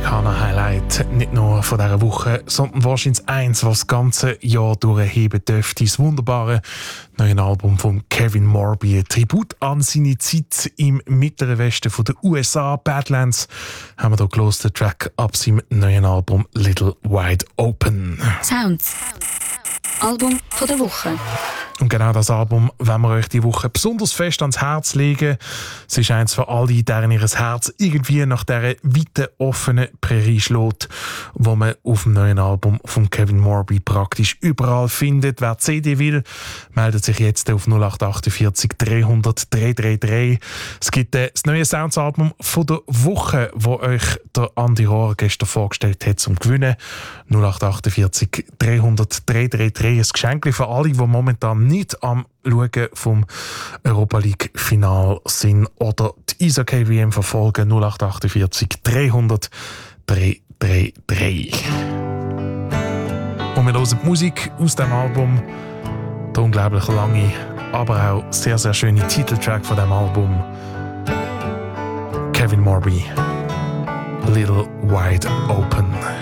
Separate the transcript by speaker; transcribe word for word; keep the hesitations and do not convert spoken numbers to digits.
Speaker 1: Amerikaner-Highlight nicht nur von dieser Woche, sondern wahrscheinlich eins, was das ganze Jahr durchheben dürfte. Das wunderbare neue Album von Kevin Morby. Ein Tribut an seine Zeit im mittleren Westen von den U S A. Badlands haben wir hier gehört, den Track ab seinem neuen Album Little Wide Open.
Speaker 2: Sounds. Album von der Woche.
Speaker 1: Und genau das Album wollen wir euch diese Woche besonders fest ans Herz legen. Es ist eins für alle, deren ihr Herz irgendwie nach dieser weiten, offenen Prärie schlägt, wo man auf dem neuen Album von Kevin Morby praktisch überall findet. Wer die C D will, meldet sich jetzt auf null acht vier acht dreihundert dreihundertdreiunddreißig. Es gibt das neue Sounds-Album von der Woche, wo euch der Andi Rohr gestern vorgestellt hat zum Gewinnen. null acht vier acht dreihundert dreihundertdreiunddreißig. Ein Geschenk für alle, die momentan nicht am Schauen vom Europa League Final sind oder die Eishockey W M verfolgen. null acht vier acht dreihundert dreihundertdreiunddreißig. Und wir hören die Musik aus dem Album. Der unglaublich lange, aber auch sehr, sehr schöne Titeltrack von dem Album. Kevin Morby, Little Wide Open.